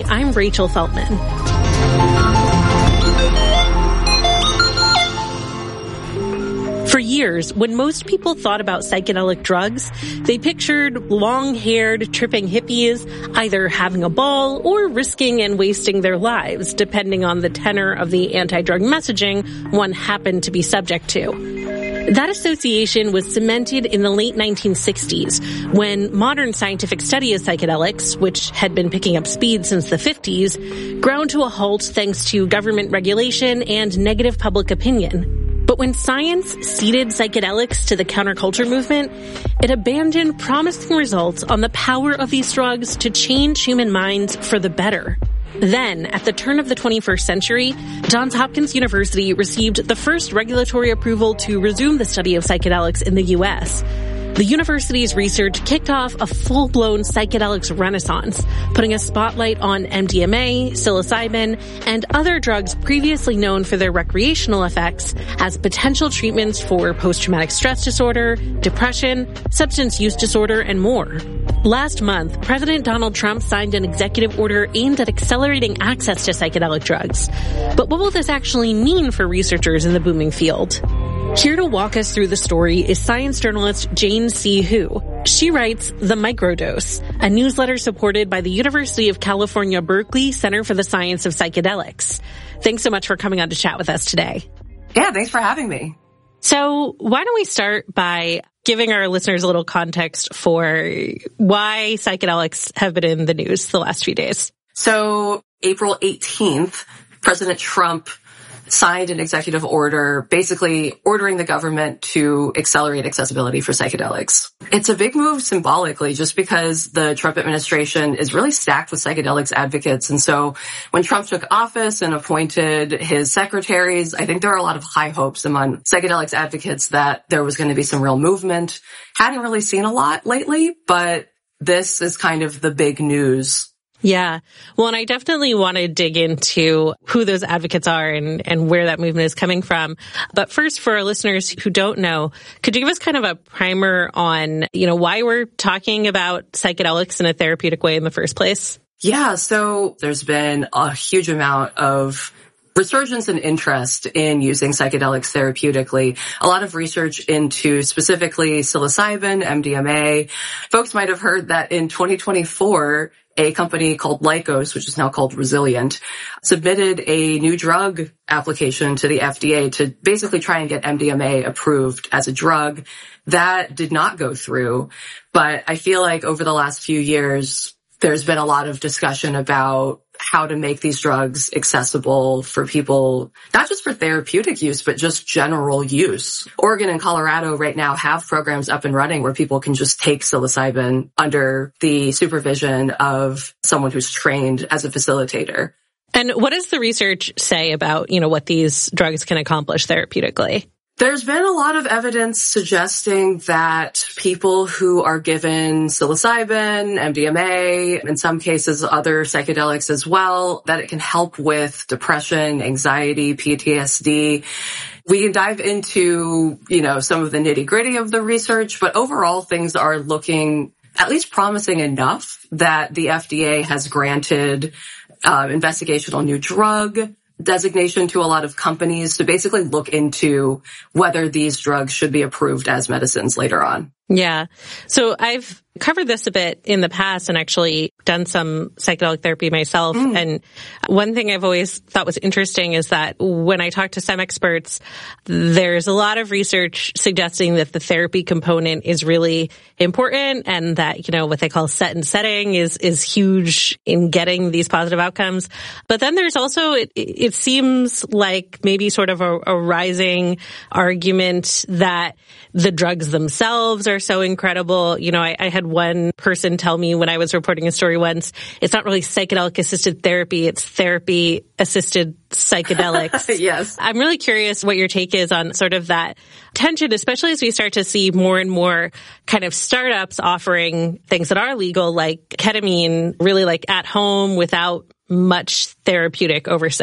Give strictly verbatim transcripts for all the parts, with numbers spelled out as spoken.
I'm Rachel Feltman. For years, when most people thought about psychedelic drugs, they pictured long-haired, tripping hippies either having a ball or risking and wasting their lives, depending on the tenor of the anti-drug messaging one happened to be subject to. That association was cemented in the late nineteen sixties, when modern scientific study of psychedelics, which had been picking up speed since the fifties, ground to a halt thanks to government regulation and negative public opinion. But when science ceded psychedelics to the counterculture movement, it abandoned promising results on the power of these drugs to change human minds for the better. Then, at the turn of the twenty-first century, Johns Hopkins University received the first regulatory approval to resume the study of psychedelics in the U S. The university's research kicked off a full-blown psychedelics renaissance, putting a spotlight on M D M A, psilocybin, and other drugs previously known for their recreational effects as potential treatments for post-traumatic stress disorder, depression, substance use disorder, and more. Last month, President Donald Trump signed an executive order aimed at accelerating access to psychedelic drugs. But what will this actually mean for researchers in the booming field? Here to walk us through the story is science journalist Jane C. Hu. She writes The Microdose, a newsletter supported by the University of California, Berkeley Center for the Science of Psychedelics. Thanks so much for coming on to chat with us today. Yeah, thanks for having me. So why don't we start by giving our listeners a little context for why psychedelics have been in the news the last few days. So April eighteenth, President Trump signed an executive order basically ordering the government to accelerate accessibility for psychedelics. It's a big move symbolically just because the Trump administration is really stacked with psychedelics advocates. And so when Trump took office and appointed his secretaries, I think there are a lot of high hopes among psychedelics advocates that there was going to be some real movement. Hadn't really seen a lot lately, but this is kind of the big news. Yeah. Well, and I definitely want to dig into who those advocates are and, and where that movement is coming from. But first, for our listeners who don't know, could you give us kind of a primer on, you know, why we're talking about psychedelics in a therapeutic way in the first place? Yeah. So there's been a huge amount of resurgence and interest in using psychedelics therapeutically. A lot of research into specifically psilocybin, M D M A. Folks might have heard that in twenty twenty-four, a company called Lykos, which is now called Resilient, submitted a new drug application to the F D A to basically try and get M D M A approved as a drug. That did not go through. But I feel like over the last few years, there's been a lot of discussion about how to make these drugs accessible for people, not just for therapeutic use, but just general use. Oregon and Colorado right now have programs up and running where people can just take psilocybin under the supervision of someone who's trained as a facilitator. And what does the research say about, you know, what these drugs can accomplish therapeutically? There's been a lot of evidence suggesting that people who are given psilocybin, M D M A, in some cases other psychedelics as well, that it can help with depression, anxiety, P T S D. We can dive into, you know, some of the nitty-gritty of the research, but overall things are looking at least promising enough that the F D A has granted uh, investigational new drug designation to a lot of companies to basically look into whether these drugs should be approved as medicines later on. Yeah. So I've covered this a bit in the past and actually done some psychedelic therapy myself. Mm. And one thing I've always thought was interesting is that when I talk to some experts, there's a lot of research suggesting that the therapy component is really important and that, you know, what they call set and setting is, is huge in getting these positive outcomes. But then there's also, it, it seems like maybe sort of a, a rising argument that the drugs themselves are so incredible. You know, I, I had one person tell me when I was reporting a story once, it's not really psychedelic-assisted therapy, it's therapy-assisted psychedelics. Yes. I'm really curious what your take is on sort of that tension, especially as we start to see more and more kind of startups offering things that are legal, like ketamine, really like at home without much therapeutic oversight.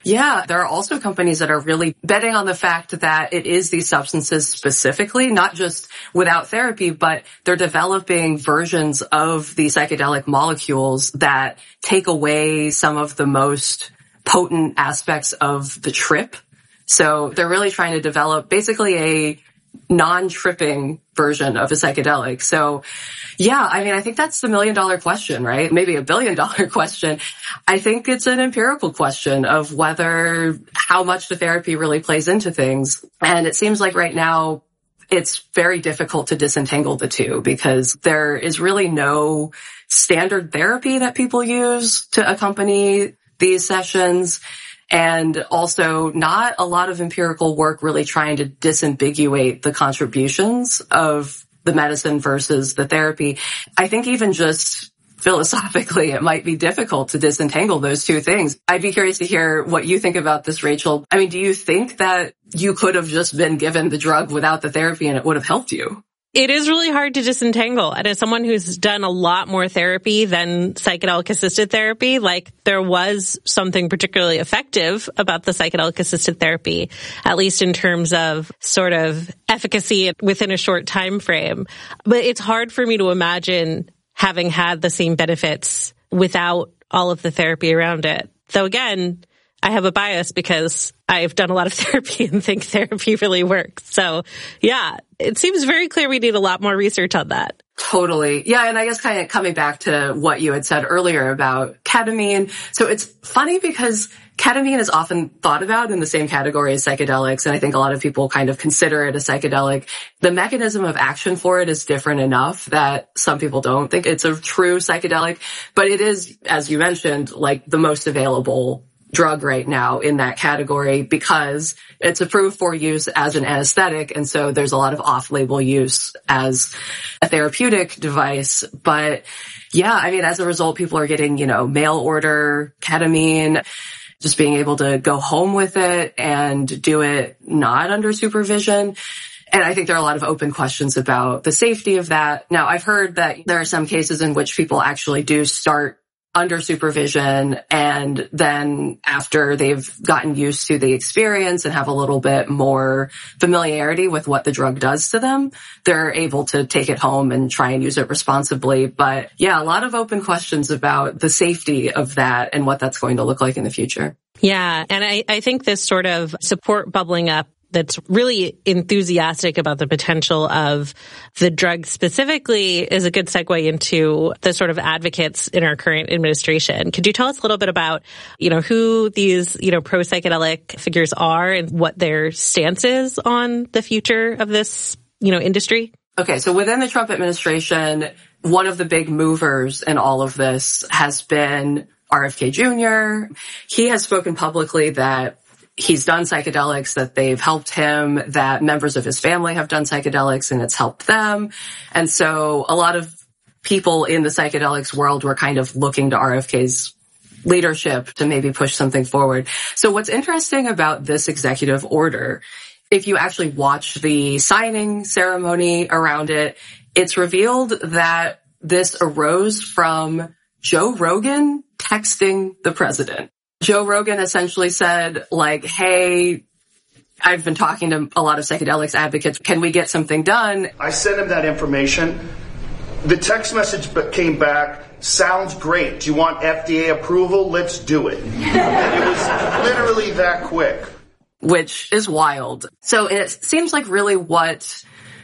Yeah, there are also companies that are really betting on the fact that it is these substances specifically, not just without therapy, but they're developing versions of the psychedelic molecules that take away some of the most potent aspects of the trip. So they're really trying to develop basically a non-tripping version of a psychedelic. So yeah, I mean, I think that's the million dollar question, right? Maybe a billion dollar question. I think it's an empirical question of whether how much the therapy really plays into things. And it seems like right now it's very difficult to disentangle the two because there is really no standard therapy that people use to accompany these sessions. And also not a lot of empirical work really trying to disambiguate the contributions of the medicine versus the therapy. I think even just philosophically, it might be difficult to disentangle those two things. I'd be curious to hear what you think about this, Rachel. I mean, do you think that you could have just been given the drug without the therapy and it would have helped you? It is really hard to disentangle. And as someone who's done a lot more therapy than psychedelic-assisted therapy, like there was something particularly effective about the psychedelic-assisted therapy, at least in terms of sort of efficacy within a short time frame. But it's hard for me to imagine having had the same benefits without all of the therapy around it. Though again, I have a bias because I've done a lot of therapy and think therapy really works. So yeah, it seems very clear we need a lot more research on that. Totally. Yeah. And I guess kind of coming back to what you had said earlier about ketamine. So it's funny because ketamine is often thought about in the same category as psychedelics. And I think a lot of people kind of consider it a psychedelic. The mechanism of action for it is different enough that some people don't think it's a true psychedelic, but it is, as you mentioned, like the most available drug right now in that category because it's approved for use as an anesthetic. And so there's a lot of off-label use as a therapeutic device. But yeah, I mean, as a result, people are getting, you know, mail order ketamine, just being able to go home with it and do it not under supervision. And I think there are a lot of open questions about the safety of that. Now, I've heard that there are some cases in which people actually do start under supervision, and then after they've gotten used to the experience and have a little bit more familiarity with what the drug does to them, they're able to take it home and try and use it responsibly. But yeah, a lot of open questions about the safety of that and what that's going to look like in the future. Yeah, and I, I think this sort of support bubbling up that's really enthusiastic about the potential of the drug specifically is a good segue into the sort of advocates in our current administration. Could you tell us a little bit about, you know, who these, you know, pro-psychedelic figures are and what their stance is on the future of this, you know, industry? Okay, so within the Trump administration, one of the big movers in all of this has been R F K Junior He has spoken publicly that he's done psychedelics, that they've helped him, that members of his family have done psychedelics and it's helped them. And so a lot of people in the psychedelics world were kind of looking to R F K's leadership to maybe push something forward. So what's interesting about this executive order, if you actually watch the signing ceremony around it, it's revealed that this arose from Joe Rogan texting the president. Joe Rogan essentially said, like, hey, I've been talking to a lot of psychedelics advocates. Can we get something done? I sent him that information. The text message came back, sounds great. Do you want F D A approval? Let's do it. And it was literally that quick. Which is wild. So it seems like really what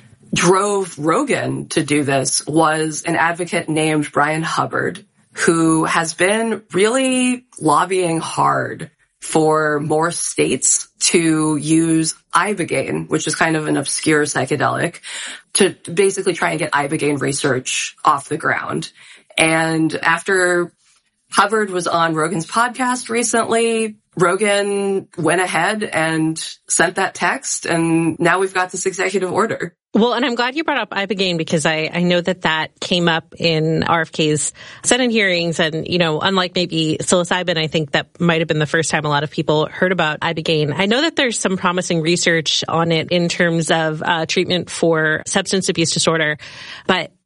drove Rogan to do this was an advocate named Brian Hubbard, who has been really lobbying hard for more states to use Ibogaine, which is kind of an obscure psychedelic, to basically try and get Ibogaine research off the ground. And after Hubbard was on Rogan's podcast recently, Rogan went ahead and sent that text, and now we've got this executive order. Well, and I'm glad you brought up Ibogaine because I, I know that that came up in R F K's Senate hearings. And, you know, unlike maybe psilocybin, I think that might have been the first time a lot of people heard about Ibogaine. I know that there's some promising research on it in terms of uh, treatment for substance abuse disorder. But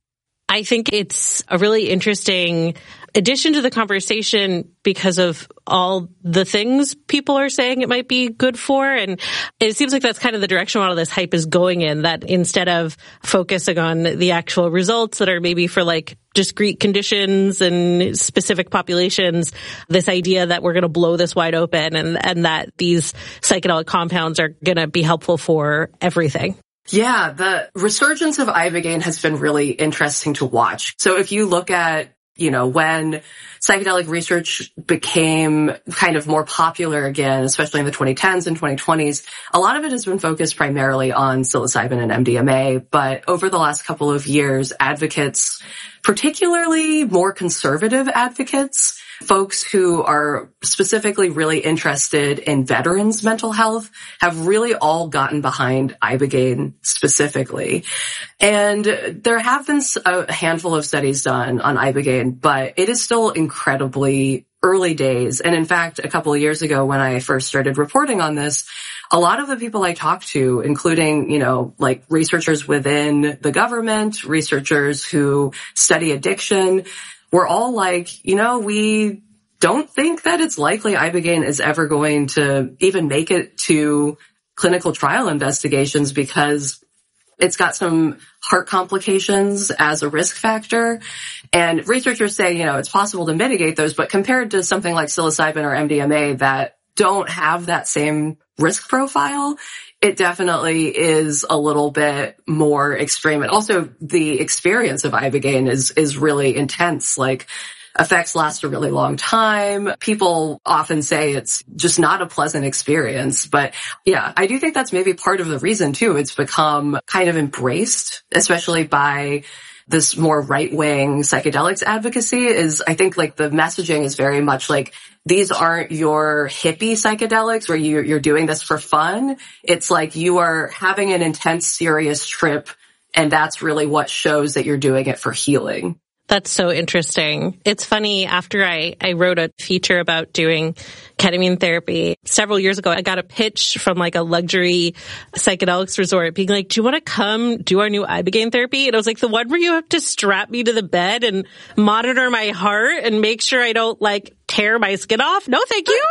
I think it's a really interesting addition to the conversation because of all the things people are saying it might be good for. And it seems like that's kind of the direction a lot of this hype is going in, that instead of focusing on the actual results that are maybe for like discrete conditions and specific populations, this idea that we're going to blow this wide open and, and that these psychedelic compounds are going to be helpful for everything. Yeah, the resurgence of Ibogaine has been really interesting to watch. So if you look at, you know, when psychedelic research became kind of more popular again, especially in the twenty tens and twenty twenties, a lot of it has been focused primarily on psilocybin and M D M A. But over the last couple of years, advocates, particularly more conservative advocates, folks who are specifically really interested in veterans' mental health, have really all gotten behind Ibogaine specifically. And there have been a handful of studies done on Ibogaine, but it is still incredibly early days. And in fact, a couple of years ago when I first started reporting on this, a lot of the people I talked to, including, you know, like researchers within the government, researchers who study addiction, were all like, you know, we don't think that it's likely Ibogaine is ever going to even make it to clinical trial investigations because it's got some heart complications as a risk factor. And researchers say, you know, it's possible to mitigate those, but compared to something like psilocybin or M D M A that don't have that same risk profile, it definitely is a little bit more extreme. And also the experience of Ibogaine is, is really intense. Like, effects last a really long time. People often say it's just not a pleasant experience. But yeah, I do think that's maybe part of the reason too. It's become kind of embraced, especially by this more right-wing psychedelics advocacy. Is I think like the messaging is very much like, these aren't your hippie psychedelics where you, you're doing this for fun. It's like you are having an intense, serious trip, and that's really what shows that you're doing it for healing. That's so interesting. It's funny, after I, I wrote a feature about doing ketamine therapy several years ago, I got a pitch from like a luxury psychedelics resort being like, do you want to come do our new Ibogaine therapy? And I was like, the one where you have to strap me to the bed and monitor my heart and make sure I don't like tear my skin off? No, thank you.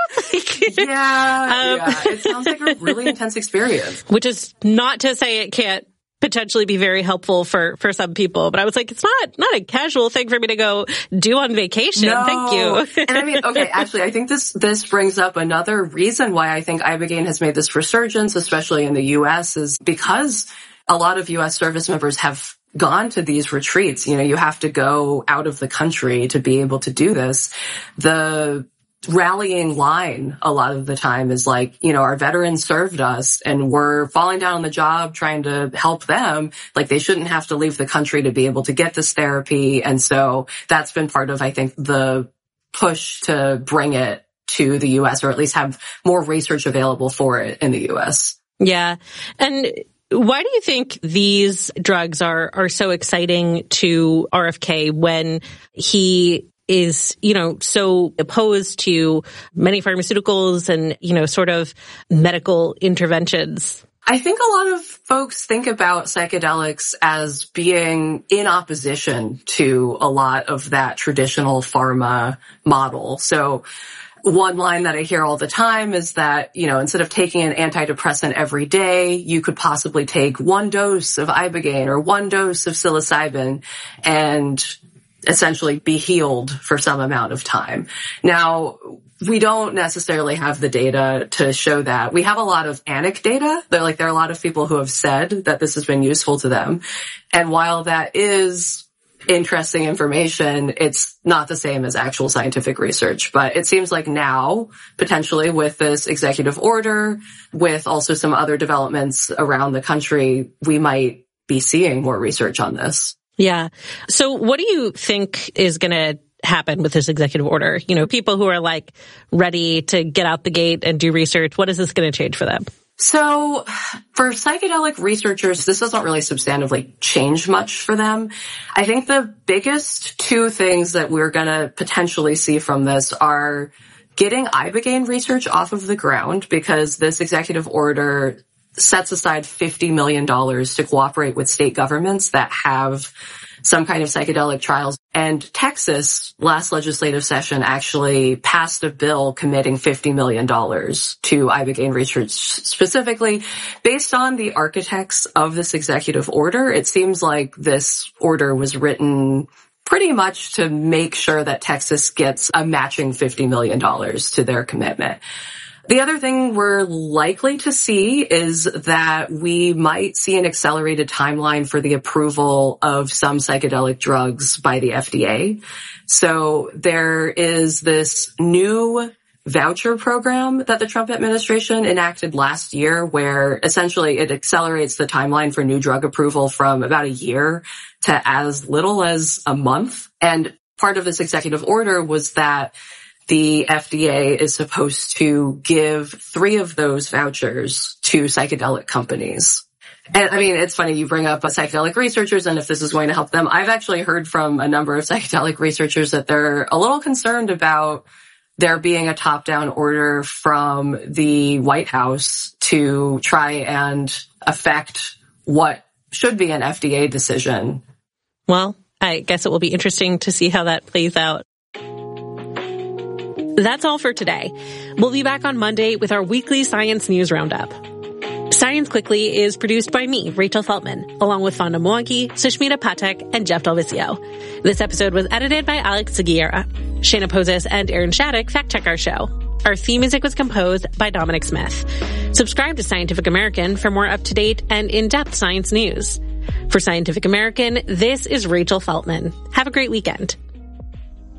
yeah, um, yeah. It sounds like a really intense experience. Which is not to say it can't potentially be very helpful for, for some people. But I was like, it's not, not a casual thing for me to go do on vacation. No. Thank you. And I mean, okay, actually, I think this, this brings up another reason why I think Ibogaine has made this resurgence, especially in the U S, is because a lot of U S service members have gone to these retreats. You know, you have to go out of the country to be able to do this. The rallying line a lot of the time is like, you know, our veterans served us and we're falling down on the job trying to help them. Like, they shouldn't have to leave the country to be able to get this therapy. And so that's been part of, I think, the push to bring it to the U S, or at least have more research available for it in the U S. Yeah. And why do you think these drugs are, are so exciting to R F K when he is, you know, so opposed to many pharmaceuticals and, you know, sort of medical interventions? I think a lot of folks think about psychedelics as being in opposition to a lot of that traditional pharma model. So one line that I hear all the time is that, you know, instead of taking an antidepressant every day, you could possibly take one dose of Ibogaine or one dose of psilocybin and essentially be healed for some amount of time. Now, we don't necessarily have the data to show that. We have a lot of anecdata. They're like, there are a lot of people who have said that this has been useful to them. And while that is interesting information, it's not the same as actual scientific research. But it seems like now, potentially with this executive order, with also some other developments around the country, we might be seeing more research on this. Yeah. So what do you think is going to happen with this executive order? You know, people who are like ready to get out the gate and do research, what is this going to change for them? So for psychedelic researchers, this doesn't really substantively change much for them. I think the biggest two things that we're going to potentially see from this are getting Ibogaine research off of the ground, because this executive order sets aside fifty million dollars to cooperate with state governments that have some kind of psychedelic trials. And Texas, last legislative session, actually passed a bill committing fifty million dollars to ibogaine research specifically. Based on the architects of this executive order, it seems like this order was written pretty much to make sure that Texas gets a matching fifty million dollars to their commitment. The other thing we're likely to see is that we might see an accelerated timeline for the approval of some psychedelic drugs by the F D A. So there is this new voucher program that the Trump administration enacted last year where essentially it accelerates the timeline for new drug approval from about a year to as little as a month. And part of this executive order was that the F D A is supposed to give three of those vouchers to psychedelic companies. And I mean, it's funny you bring up psychedelic researchers and if this is going to help them. I've actually heard from a number of psychedelic researchers that they're a little concerned about there being a top-down order from the White House to try and affect what should be an F D A decision. Well, I guess it will be interesting to see how that plays out. That's all for today. We'll be back on Monday with our weekly science news roundup. Science Quickly is produced by me, Rachel Feltman, along with Fonda Mwangi, Sushmita Patek, and Jeff Delvicio. This episode was edited by Alex Seguiera. Shayna Pozos and Aaron Shattuck fact-check our show. Our theme music was composed by Dominic Smith. Subscribe to Scientific American for more up-to-date and in-depth science news. For Scientific American, this is Rachel Feltman. Have a great weekend.